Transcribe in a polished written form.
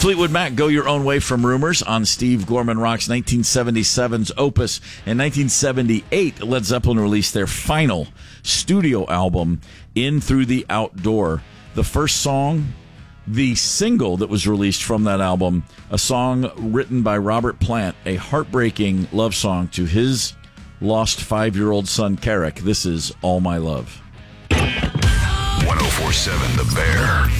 Fleetwood Mac, Go Your Own Way from Rumors on Steve Gorman Rock's 1977's Opus. In 1978, Led Zeppelin released their final studio album, In Through the Outdoor. The first song, the single that was released from that album, a song written by Robert Plant, a heartbreaking love song to his lost 5-year-old son, Carrick. This is All My Love. 104.7 The Bear.